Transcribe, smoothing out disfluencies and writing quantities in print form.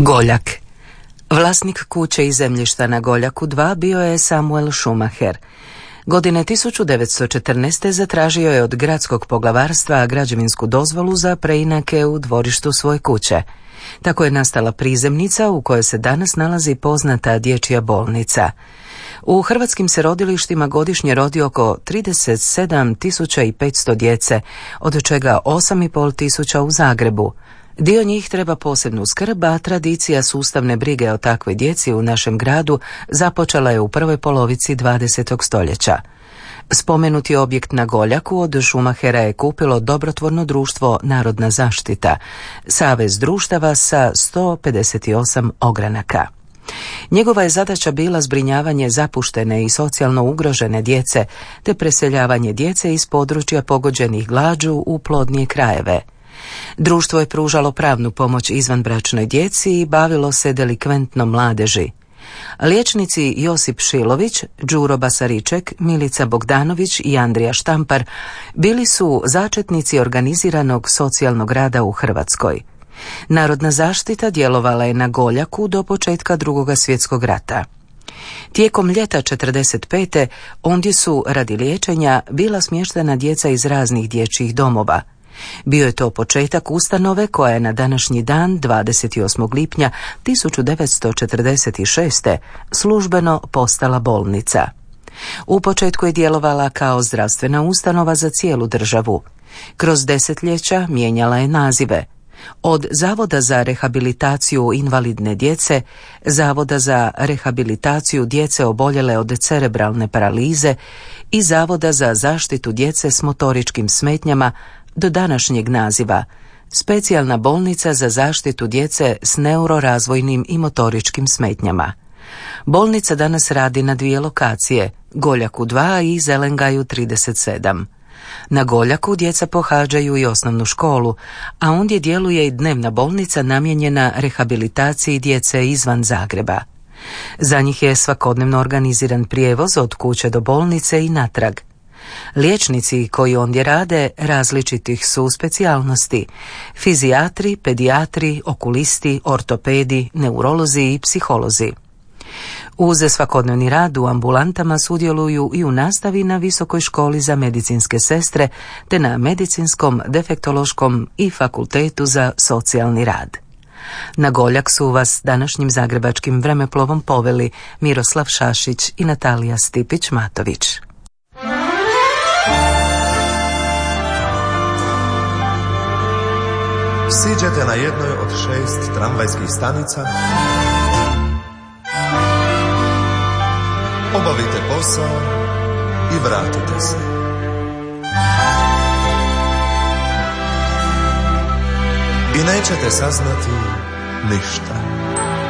Goljak. Vlasnik kuće i zemljišta na Goljaku 2 bio je Samuel Schumacher. Godine 1914. zatražio je od gradskog poglavarstva građevinsku dozvolu za preinake u dvorištu svoje kuće. Tako je nastala prizemnica u kojoj se danas nalazi poznata dječja bolnica. U hrvatskim se rodilištima godišnje rodi oko 37.500 djece, od čega 8.500 u Zagrebu. Dio njih treba posebnu skrb, a tradicija sustavne brige o takvoj djeci u našem gradu započela je u prvoj polovici 20. stoljeća. Spomenuti objekt na Goljaku od Schumachera je kupilo dobrotvorno društvo Narodna zaštita, savez društava sa 158 ogranaka. Njegova je zadaća bila zbrinjavanje zapuštene i socijalno ugrožene djece, te preseljavanje djece iz područja pogođenih glađu u plodnije krajeve. Društvo je pružalo pravnu pomoć izvanbračnoj djeci i bavilo se delikventnom mladeži. Liječnici Josip Šilović, Đuro Basariček, Milica Bogdanović i Andrija Štampar bili su začetnici organiziranog socijalnog rada u Hrvatskoj. Narodna zaštita djelovala je na Goljaku do početka II. Svjetskog rata. Tijekom ljeta 1945. ondje su radi liječenja bila smještena djeca iz raznih dječjih domova. Bio je to početak ustanove koja je na današnji dan, 28. lipnja 1946. službeno postala bolnica. U početku je djelovala kao zdravstvena ustanova za cijelu državu. Kroz desetljeća mijenjala je nazive. Od Zavoda za rehabilitaciju invalidne djece, Zavoda za rehabilitaciju djece oboljele od cerebralne paralize i Zavoda za zaštitu djece s motoričkim smetnjama do današnjeg naziva Specijalna bolnica za zaštitu djece s neurorazvojnim i motoričkim smetnjama. Bolnica danas radi na 2 lokacije, Goljaku 2 i Zelengaju 37. Na Goljaku djeca pohađaju i osnovnu školu, a ondje djeluje i dnevna bolnica namijenjena rehabilitaciji djece izvan Zagreba. Za njih je svakodnevno organiziran prijevoz od kuće do bolnice i natrag. Liječnici koji ondje rade različitih su specijalnosti: fizijatri, pedijatri, okulisti, ortopedi, neurolozi i psiholozi. Uz svakodnevni rad u ambulantama sudjeluju i u nastavi na Visokoj školi za medicinske sestre te na Medicinskom, defektološkom i Fakultetu za socijalni rad. Na Goljak su vas današnjim zagrebačkim vremeplovom poveli Miroslav Šašić i Natalija Stipić-Matović. Siđete na jednoj od 6 tramvajskih stanica, obavite posao i vratite se. I nećete saznati ništa.